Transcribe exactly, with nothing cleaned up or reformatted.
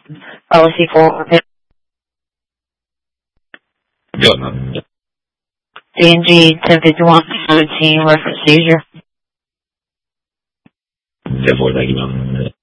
Policy for Good, ma'am. D N G ten fifty-one seventeen reference seizure. ten four, thank you, ma'am.